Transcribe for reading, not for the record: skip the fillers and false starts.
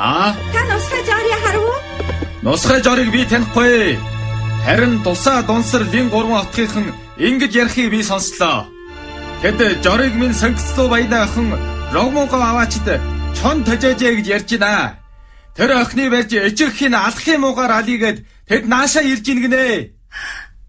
Та нусгай жорыг харав уу? Нусгай жорыг би танихгүй. Харин тусаа дунсар лин 3 отгийнхан ингэж ярихыг би сонслоо. Тэд жорыг минь сонгоцлоо баяна охин Рогмого аваачд чон тожоожээ гэж ярьж байна. Тэр охины барьж эжигхийн алах юм уугаар алигээд тэд наашаа ирж ийн гинэ.